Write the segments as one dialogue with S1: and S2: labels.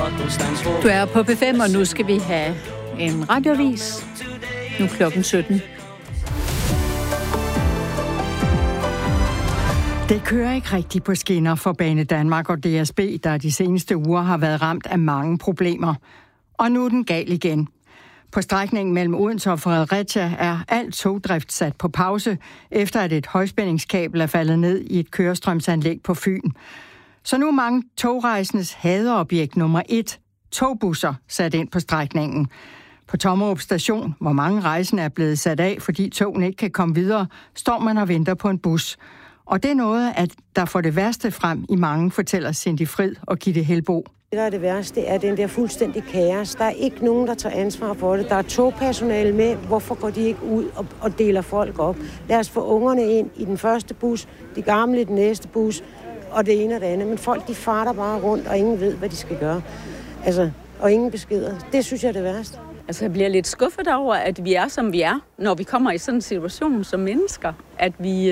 S1: Du er på P5, og nu skal vi have en radioavis. Nu klokken 17.
S2: Det kører ikke rigtigt på skinner for Banedanmark og DSB, der de seneste uger har været ramt af mange problemer. Og nu er den gal igen. På strækningen mellem Odense og Fredericia er al togdrift sat på pause, efter at et højspændingskabel er faldet ned i et kørestrømsanlæg på Fyn. Så nu er mange togrejsendes hadeobjekt nummer 1, togbusser, sat ind på strækningen. På Tommerup station, hvor mange rejsende er blevet sat af, fordi togene ikke kan komme videre, står man og venter på en bus. Og det er noget, at der får det værste frem i mange, fortæller Cindy Frid og Gitte Helbo.
S3: Det, der er det værste, er den der fuldstændig kaos. Der er ikke nogen, der tager ansvar for det. Der er togpersonale med. Hvorfor går de ikke ud og deler folk op? Lad os få ungerne ind i den første bus, de gamle i den næste bus, og det ene og det andet. Men folk, de farter bare rundt, og ingen ved, hvad de skal gøre. Og ingen beskeder. Det synes jeg er det værste.
S4: Altså, jeg bliver lidt skuffet over, at vi er, som vi er, når vi kommer i sådan en situation som mennesker. At vi...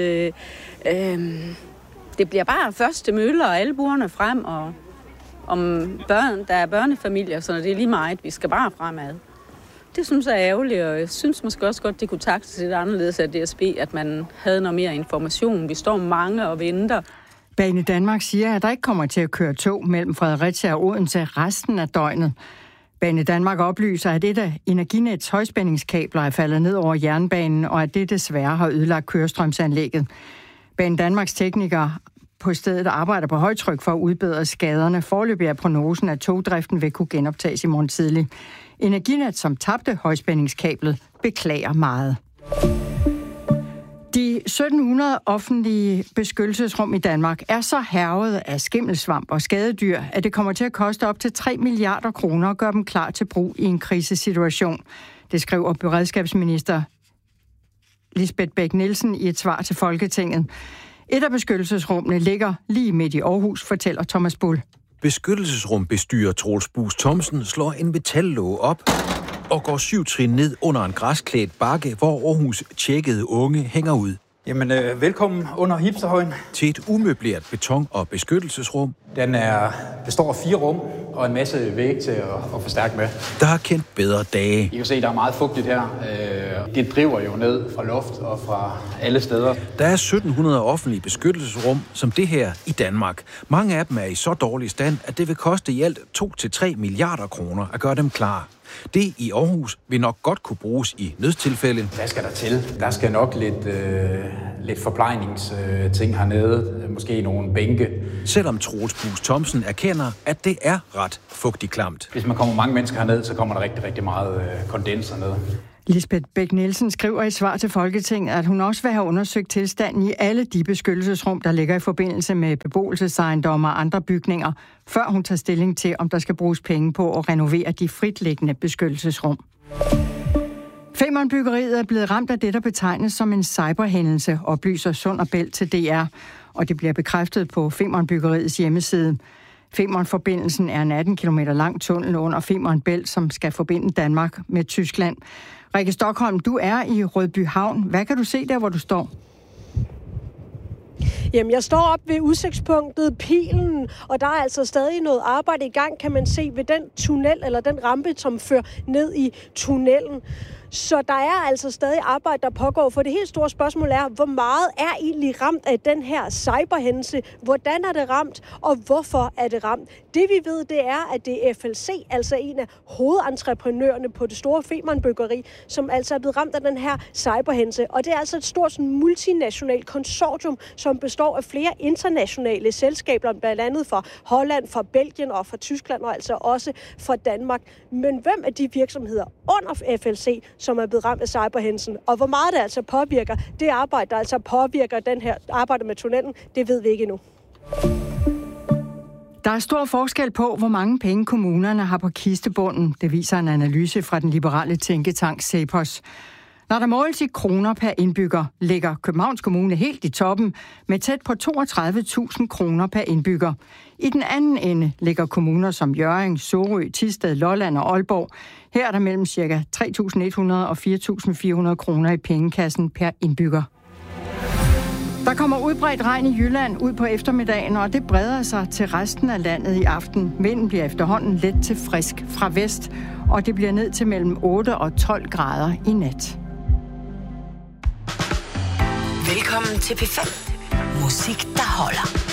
S4: det bliver bare første møller og albuerne frem, og om børn, der er børnefamilier, så det er lige meget, vi skal bare fremad. Det synes jeg er ærgerligt, og jeg synes måske også godt, det kunne taktes lidt anderledes af DSB, at man havde noget mere information. Vi står mange og venter.
S2: Banedanmark siger, at der ikke kommer til at køre tog mellem Fredericia og Odense resten af døgnet. Banedanmark oplyser, at et af Energinets højspændingskabler er faldet ned over jernbanen, og at det desværre har ødelagt kørestrømsanlægget. Banedanmarks teknikere på stedet arbejder på højtryk for at udbedre skaderne. Foreløbig er prognosen, at togdriften vil kunne genoptages i morgen tidlig. Energinet, som tabte højspændingskablet, beklager meget. De 1700 offentlige beskyttelsesrum i Danmark er så hærget af skimmelsvamp og skadedyr, at det kommer til at koste op til 3 milliarder kroner at gøre dem klar til brug i en krisesituation. Det skriver beredskabsminister Lisbeth Bech-Nielsen i et svar til Folketinget. Et af beskyttelsesrummene ligger lige midt i Aarhus, fortæller Thomas Bull.
S5: Beskyttelsesrumbestyrer Troels Buus Thomsen slår en metallåge op og går 7 trin ned under en græsklædt bakke, hvor Aarhus tjekkede unge hænger ud.
S6: Jamen, velkommen under hipsterhøjen.
S5: Til et umøbleret beton- og beskyttelsesrum.
S6: Den består af 4 rum og en masse væg til at forstærke med.
S5: Der har kendt bedre dage.
S6: I kan se, der er meget fugtigt her. Det driver jo ned fra luft og fra alle steder.
S5: Der er 1700 offentlige beskyttelsesrum som det her i Danmark. Mange af dem er i så dårlig stand, at det vil koste i alt 2-3 milliarder kroner at gøre dem klar. Det i Aarhus vil nok godt kunne bruges i nødstilfælde.
S6: Hvad skal der til? Der skal nok lidt forplejningsting hernede. Måske nogle bænke.
S5: Selvom Troels Buus Thomsen erkender, at det er ret fugtigt klamt.
S6: Hvis man kommer mange mennesker herned, så kommer der rigtig, rigtig meget kondens hernede.
S2: Lisbeth Bech-Nielsen skriver i svar til Folketinget, at hun også vil have undersøgt tilstanden i alle de beskyttelsesrum, der ligger i forbindelse med beboelsesejendomme og andre bygninger, før hun tager stilling til, om der skal bruges penge på at renovere de fritliggende beskyttelsesrum. Femernbyggeriet er blevet ramt af det, der betegnes som en cyberhændelse, oplyser Sund & Bælt til DR, og det bliver bekræftet på Femernbyggeriets hjemmeside. Femernforbindelsen er en 18 km lang tunnel under Femern Bælt, som skal forbinde Danmark med Tyskland. Rikke Stockholm, du er i Rødby Havn. Hvad kan du se der, hvor du står?
S7: Jamen, jeg står op ved udsigtspunktet Pilen, og der er altså stadig noget arbejde i gang, kan man se, ved den tunnel, eller den rampe, som fører ned i tunnelen. Så der er altså stadig arbejde, der pågår, for det helt store spørgsmål er, hvor meget er egentlig ramt af den her cyberhændelse? Hvordan er det ramt, og hvorfor er det ramt? Det vi ved, det er, at det er FLC, altså en af hovedentreprenørerne på det store Femernbyggeri, som altså er blevet ramt af den her cyberhændelse. Og det er altså et stort multinationalt konsortium, som består af flere internationale selskaber, blandt andet fra Holland, fra Belgien og fra Tyskland, og altså også fra Danmark. Men hvem er de virksomheder under FLC, som er blevet ramt af cyberhændelsen, og hvor meget det altså påvirker det arbejde, der altså påvirker den her arbejde med tunnelen, det ved vi ikke endnu.
S2: Der er stor forskel på, hvor mange penge kommunerne har på kistebunden. Det viser en analyse fra den liberale tænketank CEPOS. Når der måles i kroner per indbygger, ligger Københavns Kommune helt i toppen med tæt på 32.000 kroner per indbygger. I den anden ende ligger kommuner som Hjørring, Sorø, Thisted, Lolland og Aalborg. Her er der mellem ca. 3.100 og 4.400 kroner i pengekassen per indbygger. Der kommer udbredt regn i Jylland ud på eftermiddagen, og det breder sig til resten af landet i aften. Vinden bliver efterhånden let til frisk fra vest, og det bliver ned til mellem 8 og 12 grader i nat.
S8: Velkommen til P5. Musik, der holder.